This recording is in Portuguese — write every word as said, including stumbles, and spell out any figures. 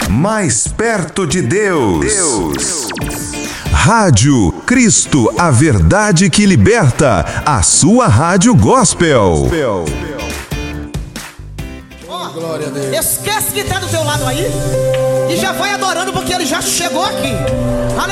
mais perto de Deus. Deus. Rádio Cristo, a verdade que liberta, a sua rádio gospel. Oh, glória a Deus. Esquece que tá do teu lado aí e já vai adorando porque ele já chegou aqui.